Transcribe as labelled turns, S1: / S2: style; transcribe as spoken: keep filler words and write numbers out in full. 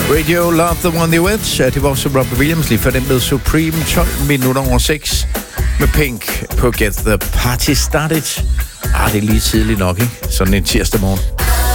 S1: Radio Love the One The Wedge. Ja, det var også Robbie Williams lige før den med Supreme. tolv minutter over seks med Pink på Get The Party Started. Ah, det er lige tidligt nok, ikke? Sådan en tirsdag morgen.